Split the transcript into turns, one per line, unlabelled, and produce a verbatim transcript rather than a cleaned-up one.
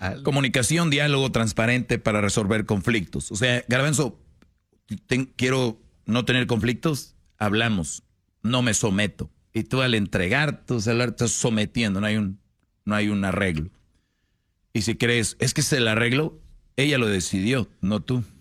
Comunicación, diálogo transparente para resolver conflictos. O sea, Garbanzo, ten, quiero no tener conflictos, hablamos, no me someto. Y tú al entregar tu celular estás sometiendo, no hay un, no hay un arreglo. Y si crees, es que es el arreglo, ella lo decidió, no tú.